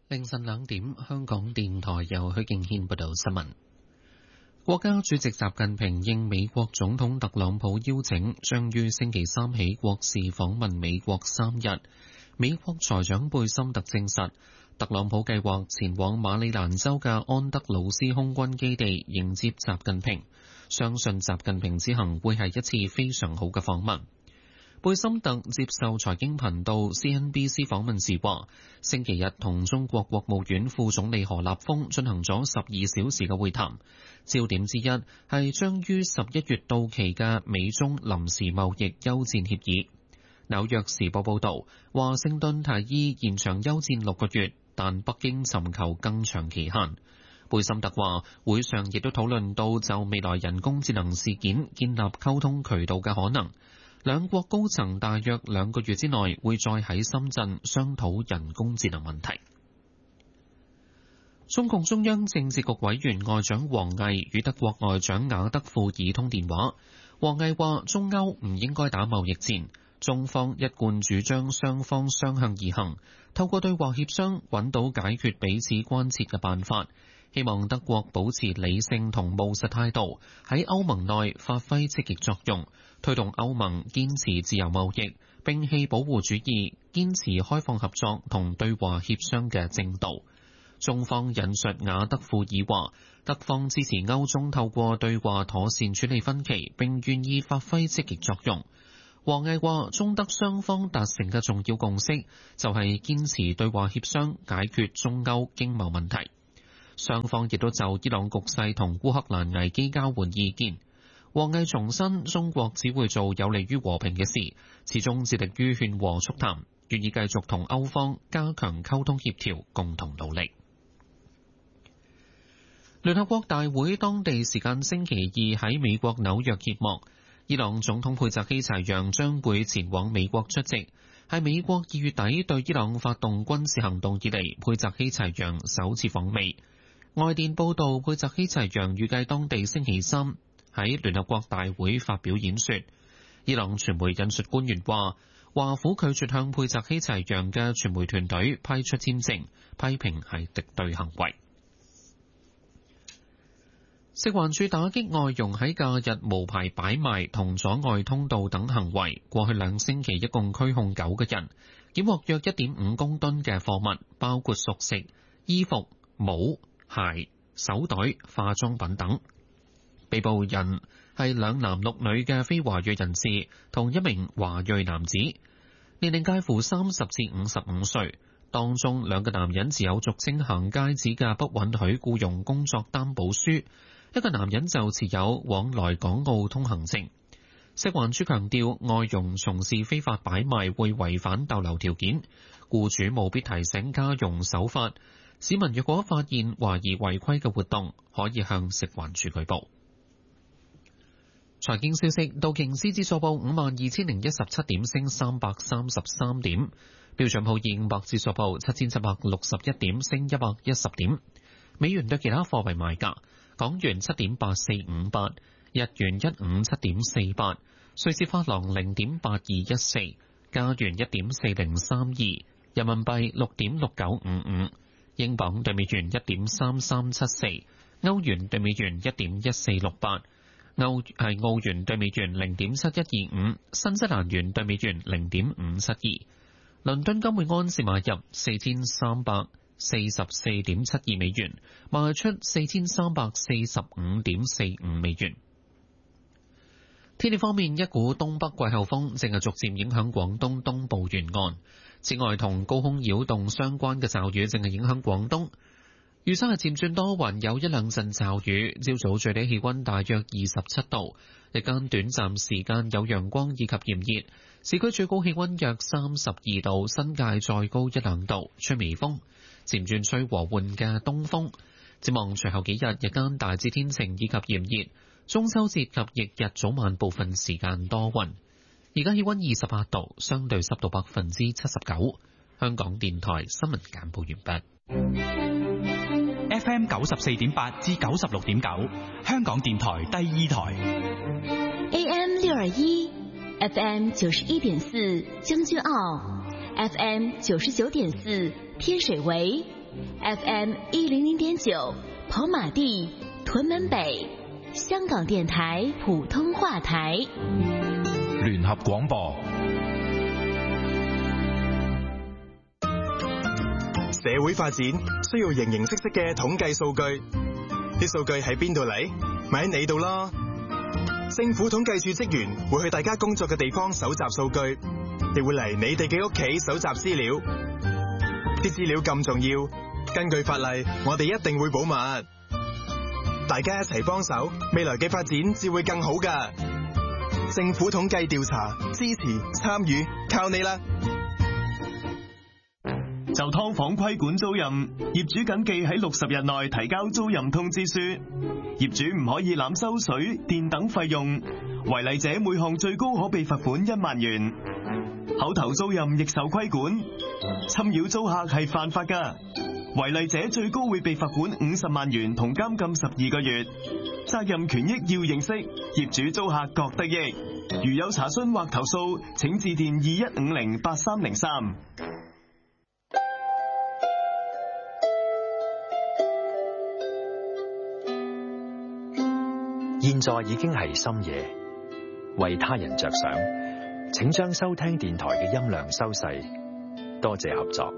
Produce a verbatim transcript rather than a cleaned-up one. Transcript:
凌晨兩點，香港電台由許敬軒報道新聞。國家主席習近平應美國總統特朗普邀請，將於星期三起國事訪問美國三日。美國財長貝森特證實，特朗普計劃前往馬里蘭州嘅安德魯斯空軍基地迎接習近平，相信習近平之行會係一次非常好嘅訪問。貝森特接受財經頻道 C N B C 訪問時話，星期日同中國國務院副總理何立峰進行咗十二小時嘅會談，焦點之一係將於十一月到期嘅美中臨時貿易休戰協議。紐約時報報導，華盛頓提議延長休戰六個月，但北京尋求更長期限。貝森特話，會上亦都討論到就未來人工智能事件建立溝通渠道嘅可能。兩國高層大約兩個月之內會再喺深圳商討人工智能問題。中共中央政治局委員外長王毅與德國外長雅德富爾通電話。王毅話：中歐唔應該打貿易戰，中方一貫主張雙方相向而行，透過對話協商揾到解決彼此關切嘅辦法。希望德國保持理性同務實態度，喺歐盟內發揮積極作用，推動歐盟堅持自由貿易，摒棄保護主義，堅持開放合作同對話協商嘅正道。中方引述雅德富爾話，德方支持歐中透過對話妥善處理分歧，並願意發揮積極作用。王毅話，中德雙方達成嘅重要共識就係堅持對話協商解決中歐經貿問題。雙方亦都就伊朗局勢同烏克蘭危機交換意見。王毅重申，中國只會做有利於和平嘅事，始終致力於勸和促談，願意繼續同歐方加強溝通協調，共同努力。聯合國大會當地時間星期二喺美國紐約揭幕，伊朗總統佩澤希齊揚將會前往美國出席，係美國二月底對伊朗發動軍事行動以嚟，佩澤希齊揚首次訪美。外電報道，佩澤希齊揚預計當地星期三喺聯合國大會發表演說。伊朗傳媒引述官員話，華府拒絕向佩澤希齊揚嘅傳媒團隊批出簽證，批評係敵對行為。食環署打擊外傭喺假日無牌擺賣同阻礙通道等行為，過去兩星期一共拘控九個人，檢獲約一點五公噸嘅貨物，包括熟食、衣服、帽、鞋、手袋、化妝品等。被捕人係兩男六女嘅非華裔人士，同一名華裔男子，年齡介乎三十至五十五歲。當中兩個男人持有俗稱行街紙嘅不允許僱傭工作擔保書，一個男人就持有往來港澳通行證。食環署強調，外傭從事非法擺賣會違反逗留條件，僱主務必提醒家傭守法。市民若果發現懷疑違規嘅活動，可以向食環署舉報。財經消息，道瓊斯指數報五萬二千零一十七點，升三百三十三點；標準普爾五百指數報七千七百六十一點，升一百一十點。美元對其他貨幣賣價：港元七點八四五八，日元一五七點四八，瑞士法郎零點八二一四，加元一點四零三二，人民幣六點六九五五。英鎊對美元一點三三七四，歐元對美元一點一四六八，歐係澳元對美元零點七一二五，新西蘭元對美元零點五七二。倫敦金每安士買入四千三百四十四點七二美元，賣出四千三百四十五點四五美元。天氣方面，一股東北季候風正係逐漸影響廣東東部沿岸。此外，同高空擾動相關嘅驟雨正係影響廣東。預測係漸轉多雲，有一兩陣驟雨。朝早最低氣溫大約二十七度，日間短暫時間有陽光以及炎熱。市區最高氣溫約三十二度，新界再高一兩度，吹微風，漸轉吹和緩嘅東風。展望隨後幾日，日間大致天晴以及炎熱。中秋節及翌日早晚部分時間多雲。而家氣溫二十八度，相對濕度百分之七十九。香港電台新聞簡報完畢。 F M 九十四點八至九十六點九，香港電台第二台。 A M 六二一 ，F M 九十一點四將軍澳 ，F M 九十九點四天水圍。 F M 一零零點九，跑馬地、屯門北，香港電台普通話台， 聯合廣播。 社會發展需要形形色色嘅統計數據，啲數據喺邊度嚟？咪喺你度咯。政府統計處職員會去大家工作嘅地方搜集數據，亦會嚟你哋嘅屋企搜集資料。啲資料咁重要，根據法例，我哋一定會保密。大家一齊幫手，未來嘅發展至會更好㗎。政府統計調查，支持參與，靠你啦！ 就劏房規管租賃，業主謹記喺六十日內提交租賃通知書。業主唔可以濫收水電等費用，違例者每項最高可被罰款一萬元。口頭租賃亦受規管，侵擾租客係犯法㗎。違例者最高會被罰款五十萬元同監禁十二個月。責任權益要認識，業主租客各得益。如有查詢或投訴，請致電二一五零八三零三。 現在已經係深夜，為他人着想，請將收聽電台嘅音量收細，多謝合作。